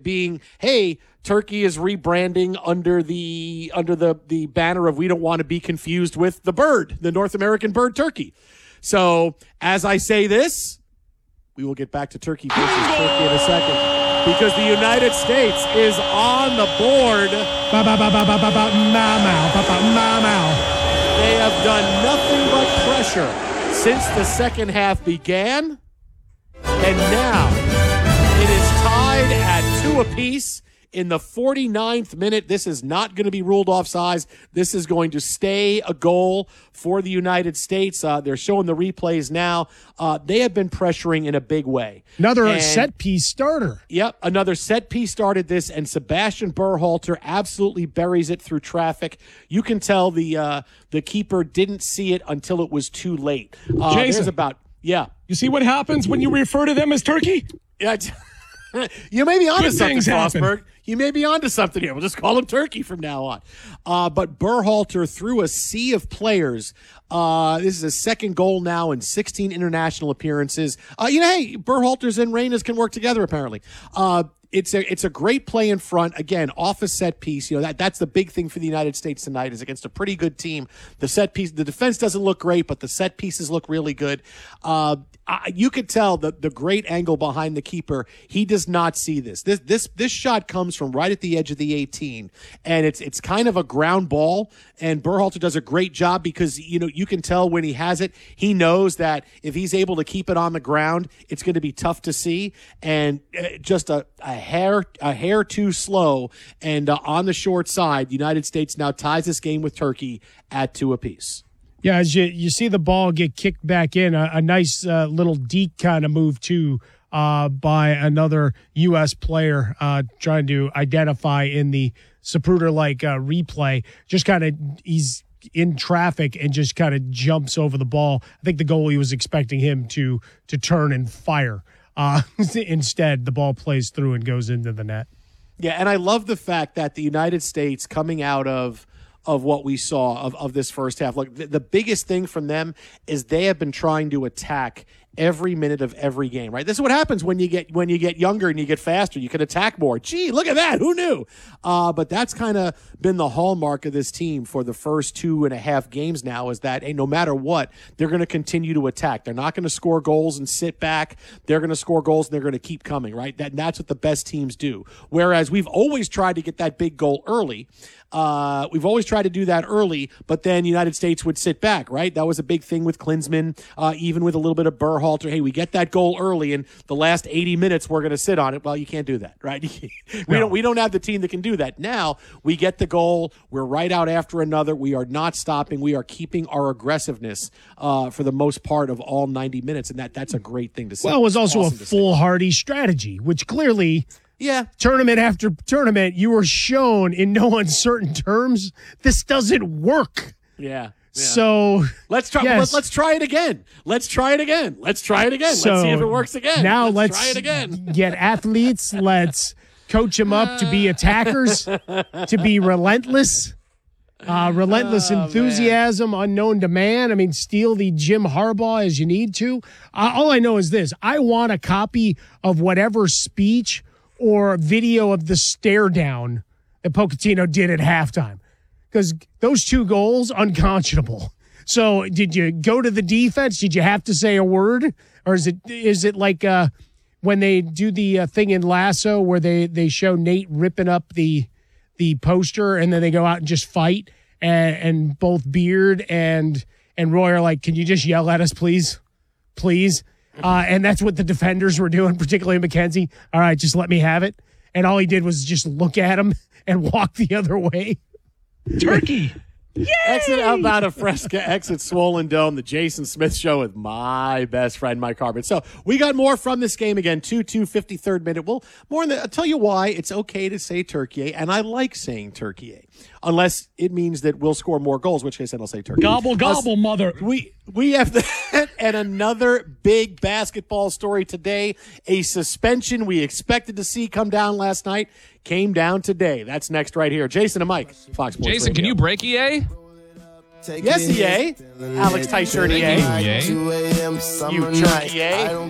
being, hey, Turkey is rebranding under the banner of we don't want to be confused with the bird, the North American bird turkey. So as I say this, we will get back to Turkey versus Turkey in a second because the United States is on the board. They have done nothing but pressure since the second half began, and now it is tied at 2 apiece. In the 49th minute, this is not going to be ruled offsides. This is going to stay a goal for the United States. They're showing the replays now. They have been pressuring in a big way. Another set-piece starter. Yep, another set-piece started this, and Sebastian Berhalter absolutely buries it through traffic. You can tell the keeper didn't see it until it was too late. Jason, you see what happens when you refer to them as Turkey? Yeah. You may be onto something, Frostberg. Happen. You may be onto something here. We'll just call him Turkey from now on. But Berhalter, through a sea of players, this is his second goal now in 16 international appearances. Hey, Berhalter's and Reynas can work together, apparently. It's a great play in front. Again, off a set piece. That's the big thing for the United States tonight is against a pretty good team. The set piece, the defense doesn't look great, but the set pieces look really good. You could tell the great angle behind the keeper. He does not see this. This shot comes from right at the edge of the 18, and it's kind of a ground ball. And Berhalter does a great job because you can tell when he has it. He knows that if he's able to keep it on the ground, it's going to be tough to see. And just a hair too slow. And on the short side, the United States now ties this game with Turkey at 2 apiece. Yeah, as you see the ball get kicked back in, a nice little deke kind of move too by another U.S. player trying to identify in the Zapruder-like replay. Just kind of he's in traffic and just kind of jumps over the ball. I think the goalie was expecting him to turn and fire. Instead, the ball plays through and goes into the net. Yeah, and I love the fact that the United States coming out of what we saw of this first half. Look, the biggest thing from them is they have been trying to attack every minute of every game, right? This is what happens when you get younger and you get faster. You can attack more. Gee, look at that. Who knew? But that's kind of been the hallmark of this team for the first 2.5 games now is that, hey, no matter what, they're going to continue to attack. They're not going to score goals and sit back. They're going to score goals and they're going to keep coming, right? That's what the best teams do. Whereas we've always tried to get that big goal early. We've always tried to do that early, but then the United States would sit back, right? That was a big thing with Klinsmann, even with a little bit of Berhalter. Hey, we get that goal early, and the last 80 minutes we're going to sit on it. Well, you can't do that, right? We don't have the team that can do that. Now we get the goal. We're right out after another. We are not stopping. We are keeping our aggressiveness for the most part of all 90 minutes, and that's a great thing to see. Well, it was also awesome, a foolhardy strategy, which clearly. Yeah. Tournament after tournament, you were shown in no uncertain terms, this doesn't work. Yeah. So let's try. Yes. Let's try it again. Let's try it again. Let's try it again. So let's see if it works again. Now let's try it again. Get athletes. Let's coach them up to be attackers, to be relentless. Relentless enthusiasm, unknown demand. I mean, steal the Jim Harbaugh as you need to. All I know is this. I want a copy of whatever speech or video of the stare down that Pochettino did at halftime. Because those 2 goals, unconscionable. So did you go to the defense? Did you have to say a word? Or is it like when they do the thing in Lasso where they show Nate ripping up the poster and then they go out and just fight and both Beard and Roy are like, can you just yell at us, please? Please? And that's what the defenders were doing, particularly McKenzie. All right, just let me have it. And all he did was just look at him and walk the other way. Turkey. Yay! Exit About a Fresca, exit Swollen Dome, the Jason Smith Show with my best friend, Mike Harmon. So we got more from this game again, 2-2, 53rd minute. Well, I'll tell you why it's okay to say Turkey, and I like saying Turkey, unless it means that we'll score more goals, which case then I'll say Turkey. Gobble, gobble, mother. We have that and another big basketball story today. A suspension we expected to see come down last night came down today. That's next right here. Jason and Mike, Fox Sports Jason, Radio. can you break EA? Yes, EA. Alex Tyshirt, EA. EA. You jerk, EA.